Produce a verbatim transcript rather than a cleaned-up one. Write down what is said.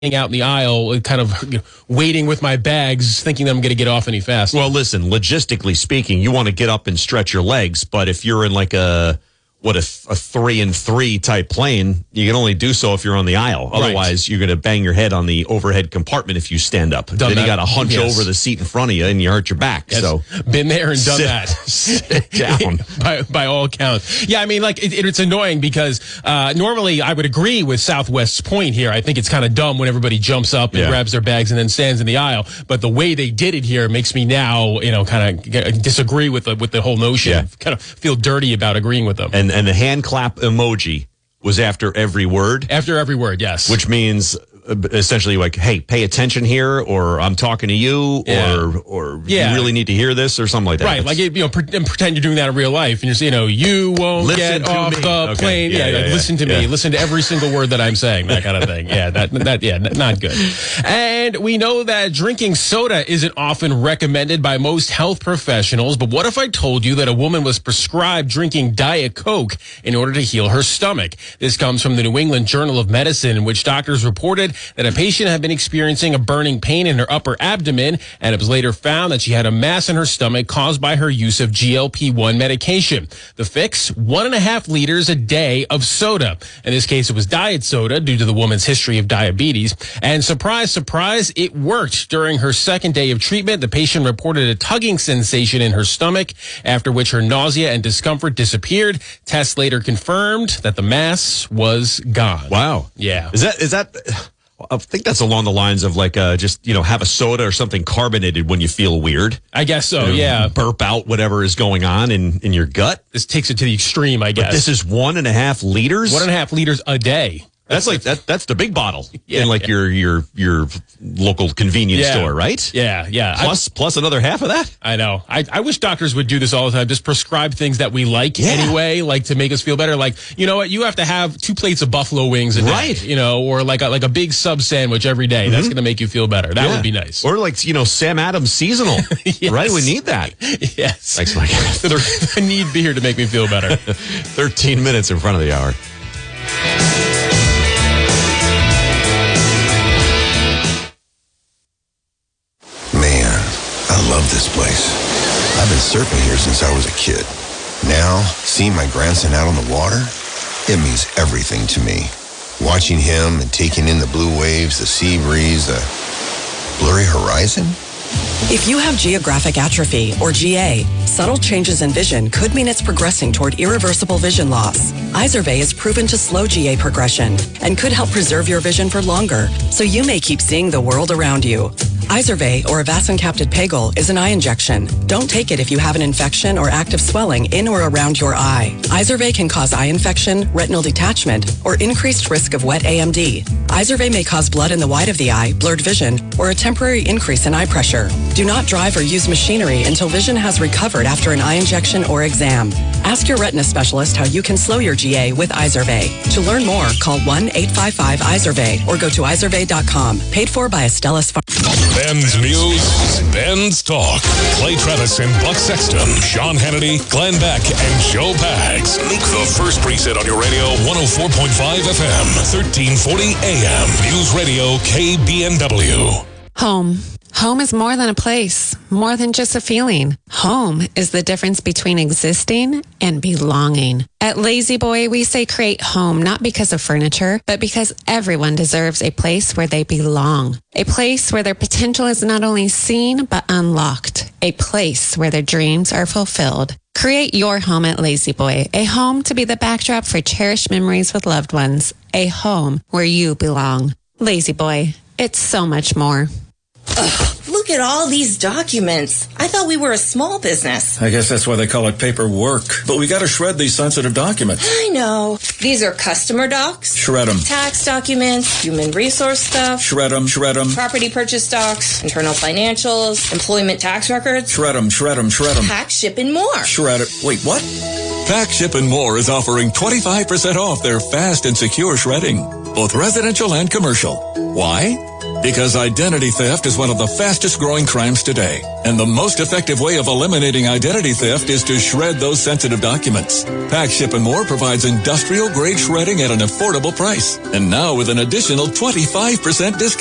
out in the aisle, kind of you know, waiting with my bags, thinking that I'm going to get off any faster. Well, listen, logistically speaking, you want to get up and stretch your legs, but if you're in like a what a, a three and three type plane, you can only do so if you're on the aisle. Otherwise, right. You're going to bang your head on the overhead compartment if you stand up. Done then that. You got to hunch yes. over the seat in front of you, and you hurt your back. Yes. So been there and done sit, that. Sit down by by all accounts. Yeah, I mean, like it, it's annoying because uh, normally I would agree with Southwest's point here. I think it's kind of dumb when everybody jumps up and yeah. grabs their bags and then stands in the aisle. But the way they did it here makes me now, you know, kind of disagree with the with the whole notion. Yeah. Kind of feel dirty about agreeing with them. And and the hand clap emoji was after every word. After every word, yes. Which means essentially like, hey, pay attention here, or I'm talking to you, yeah. or or yeah. you really need to hear this, or something like that. Right, it's, like, you know, pretend you're doing that in real life, and you're saying, you know, you won't listen get off me. the okay. plane. Yeah, Yeah, yeah, like, yeah. listen to yeah. me. Listen to every single word that I'm saying, that kind of thing. Yeah, that, that, yeah, not good. And we know that drinking soda isn't often recommended by most health professionals, but what if I told you that a woman was prescribed drinking Diet Coke in order to heal her stomach? This comes from the New England Journal of Medicine, in which doctors reported that a patient had been experiencing a burning pain in her upper abdomen, and it was later found that she had a mass in her stomach caused by her use of G L P one medication. The fix, one and a half liters a day of soda. In this case, it was diet soda due to the woman's history of diabetes. And surprise, surprise, it worked. During her second day of treatment, the patient reported a tugging sensation in her stomach, after which her nausea and discomfort disappeared. Tests later confirmed that the mass was gone. Wow. Yeah. Is that, is that, I think that's along the lines of like, uh, just, you know, have a soda or something carbonated when you feel weird. I guess so, you know, yeah. Burp out whatever is going on in, in your gut. This takes it to the extreme, I guess. But this is one and a half liters? One and a half liters a day. That's like that. That's the big bottle yeah, in like yeah. your your your local convenience yeah. store, right? Yeah, yeah. Plus I, plus another half of that. I know. I, I wish doctors would do this all the time. Just prescribe things that we like yeah. anyway, like to make us feel better. Like, you know what? You have to have two plates of buffalo wings a day, right? You know, or like a, like a big sub sandwich every day. Mm-hmm. That's going to make you feel better. That yeah. would be nice. Or like, you know, Sam Adams seasonal, yes. right? We need that. Yes. Thanks, Mike. I need beer to make me feel better. Thirteen minutes in front of the hour. I love this place. I've been surfing here since I was a kid. Now, seeing my grandson out on the water, it means everything to me. Watching him and taking in the blue waves, the sea breeze, the blurry horizon. If you have geographic atrophy, or G A, subtle changes in vision could mean it's progressing toward irreversible vision loss. Izervay is proven to slow G A progression and could help preserve your vision for longer, so you may keep seeing the world around you. Izervay, or avacincaptad pegol, is an eye injection. Don't take it if you have an infection or active swelling in or around your eye. Izervay can cause eye infection, retinal detachment, or increased risk of wet A M D. Izervay may cause blood in the white of the eye, blurred vision, or a temporary increase in eye pressure. Do not drive or use machinery until vision has recovered after an eye injection or exam. Ask your retina specialist how you can slow your G A with Izervay. To learn more, call one eight five five Izervay or go to izervay dot com. Paid for by Astellas Pharma. Ben's News, Ben's Talk. Clay Travis and Buck Sexton, Sean Hannity, Glenn Beck, and Joe Pags. Make the first preset on your radio, one oh four point five F M, thirteen forty A M. News Radio K B N W. Home. Home is more than a place, more than just a feeling. Home is the difference between existing and belonging. At Lazy Boy, we say create home not because of furniture, but because everyone deserves a place where they belong. A place where their potential is not only seen, but unlocked. A place where their dreams are fulfilled. Create your home at Lazy Boy, a home to be the backdrop for cherished memories with loved ones. A home where you belong. Lazy Boy, it's so much more. Ugh, look at all these documents. I thought we were a small business. I guess that's why they call it paperwork. But we gotta shred these sensitive documents. I know. These are customer docs. Shred them. Tax documents, human resource stuff. Shred them, shred them. Property purchase docs, internal financials, employment tax records. Shred them, shred them, shred them. Tax, ship, and more. Shred it. Wait, what? Tax, Ship, and More is offering twenty-five percent off their fast and secure shredding, both residential and commercial. Why? Because identity theft is one of the fastest growing crimes today. And the most effective way of eliminating identity theft is to shred those sensitive documents. Pack, Ship and More provides industrial grade shredding at an affordable price. And now with an additional twenty-five percent discount.